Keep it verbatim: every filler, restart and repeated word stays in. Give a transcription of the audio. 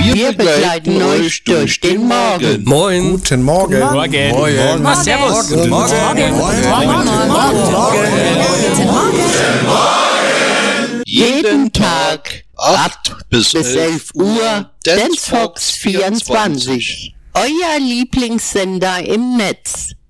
Wir begleiten euch durch den Morgen. Moin. Guten Morgen. Morgen. Morgen. Morgen. Servus. Guten Morgen. Jeden Tag acht bis elf Uhr, Dance Fox vierundzwanzig. Euer Lieblingssender im Netz.